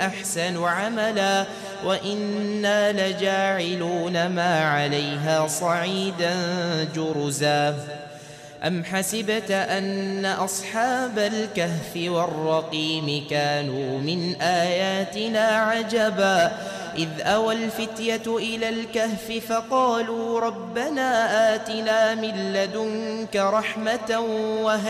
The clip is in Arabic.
أحسن عملا وإنا لجاعلون ما عليها صعيدا جرزا أم حسبت أن أصحاب الكهف والرقيم كانوا من آياتنا عجبا إذ أوى الفتية إلى الكهف فقالوا ربنا آتنا من لدنك رحمة